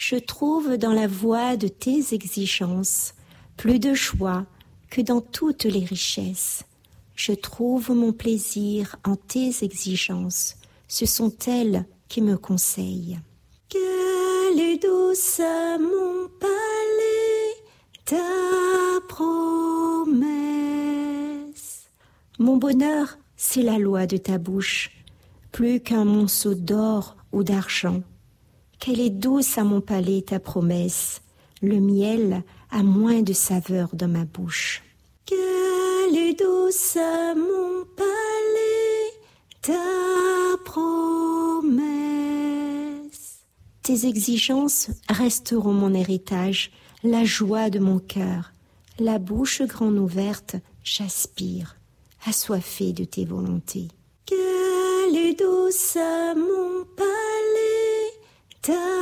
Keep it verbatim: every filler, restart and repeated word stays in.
Je trouve dans la voie de tes exigences plus de joie que dans toutes les richesses. Je trouve mon plaisir en tes exigences, ce sont elles qui me conseillent. Quelle est douce à mon palais ta promesse. Mon bonheur, c'est la loi de ta bouche, plus qu'un monceau d'or ou d'argent. Quelle est douce à mon palais ta promesse, le miel a moins de saveur dans ma bouche. Quelle est douce à mon palais ta promesse. Tes exigences resteront mon héritage, la joie de mon cœur. La bouche grande ouverte, j'aspire, assoiffée de tes volontés. Quelle est douce à mon palais ta